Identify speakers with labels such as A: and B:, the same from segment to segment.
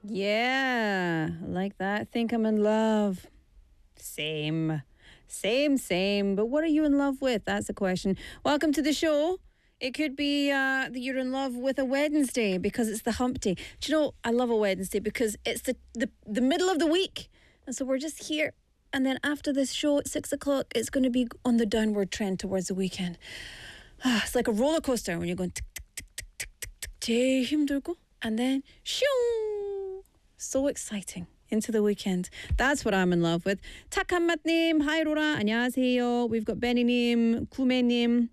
A: Yeah, like that. Think I'm in love. Same. Same. But what are you in love with? That's the question. Welcome to the show. It could be that you're in love with a Wednesday because it's the hump day. Do you know, I love a Wednesday because it's the middle of the week. And so we're just here. And then after this show at 6 o'clock, it's going to be on the downward trend towards the weekend. It's like a roller coaster when you're going tick, tick, tick, tick, tick, tick, tick, 제일 힘들고, and then shoo. So exciting. Into the weekend. That's what I'm in love with. 탁한맛님, hi 로라, 안녕하세요. We've got Benny님, 구매님,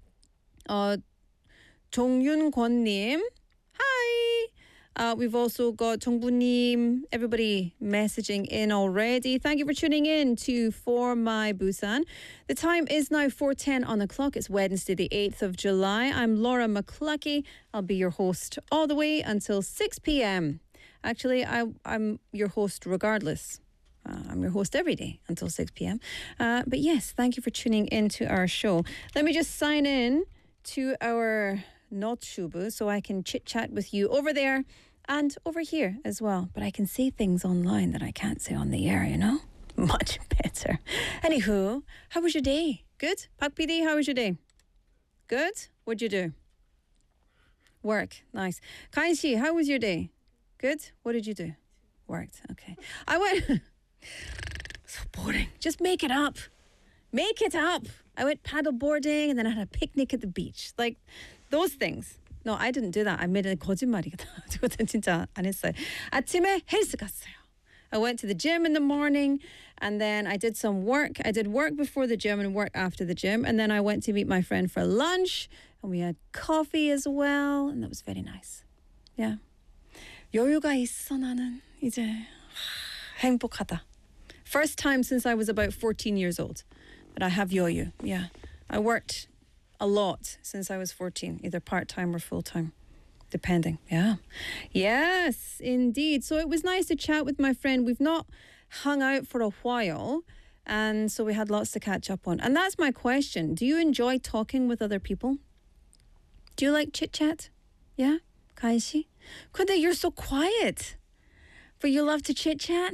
A: 정윤권님, hi. We've also got 정부님, everybody messaging in already. Thank you for tuning in to For My Busan. The time is now 4:10 on the clock. It's Wednesday, the 8th of July. I'm Laura McCluckey. I'll be your host all the way until 6 p.m. Actually, I'm your host regardless. I'm your host every day until 6 p.m. But yes, thank you for tuning in to our show. Let me just sign in to our Notshubu so I can chit-chat with you over there and over here as well. But I can say things online that I can't say on the air, you know? Much better. Anywho, how was your day? Good? Pak PD, how was your day? Good? What'd you do? Work. Nice. Kainshi, how was your day? Good? What did you do? Worked. Okay. I went... So boring. Just make it up. Make it up. I went paddle boarding and then I had a picnic at the beach. Like, those things. No, I didn't do that. I made a 거짓말이다. 그것은 진짜 안 했어요. 아침에 헬스 갔어요. I went to the gym in the morning and then I did some work. I did work before the gym and work after the gym. And then I went to meet my friend for lunch and we had coffee as well. And that was very nice. Yeah. 여유가 있어 나는 이제 행복하다. First time since I was about 14 years old that I have 여유. Yeah. I worked a lot since I was 14, either part-time or full-time, depending. Yeah. Yes, indeed. So it was nice to chat with my friend. We've not hung out for a while, and so we had lots to catch up on. And that's my question. Do you enjoy talking with other people? Do you like chit-chat? Yeah? 가인씨? 근데 you're so quiet. But you love to chit-chat?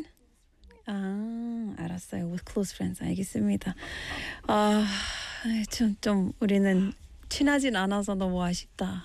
A: 알았어요. With close friends. 알겠습니다. 좀 우리는 친하진 않아서 너무 아쉽다.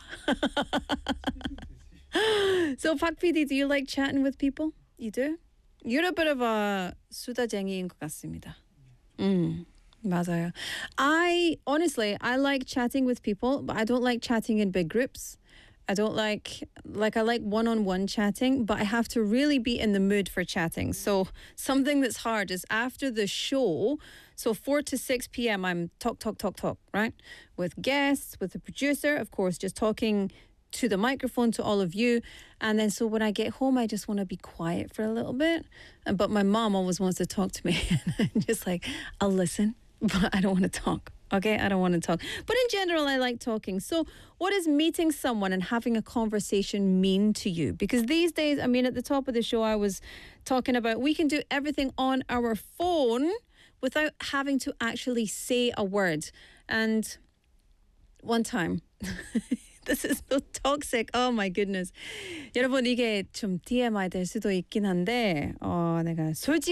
A: So, Pak PD, do you like chatting with people? You do? You're a bit of a 수다쟁이인 것 같습니다. 맞아요. I like chatting with people, but I don't like chatting in big groups. I don't like I like one-on-one chatting, but I have to really be in the mood for chatting. So something that's hard is after the show, so 4 to 6 p.m. I'm talk, right? With guests, with the producer, of course, just talking to the microphone to all of you. And then so when I get home, I just want to be quiet for a little bit. But my mom always wants to talk to me. And I'm just like, I'll listen, but I don't want to talk. Okay, I don't want to talk. But in general, I like talking. So what does meeting someone and having a conversation mean to you? Because these days, I mean, at the top of the show, I was talking about we can do everything on our phone without having to actually say a word. And one time, this is so toxic. Oh my goodness. 여러분, 이게 좀 TMI 될 수도 있긴 한데, 내가 솔직히